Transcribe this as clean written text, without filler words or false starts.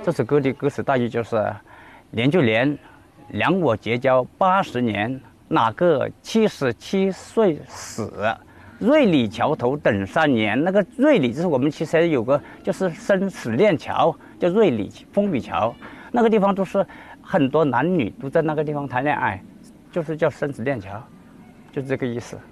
这首歌的歌词大意就是年就年，两我结交80年，哪个77岁死？瑞里桥头等3年。那个瑞里就是我们其实有个就是生死链桥，叫瑞里风雨桥。那个地方都是很多男女都在那个地方谈恋爱，就是叫生死链桥，就这个意思。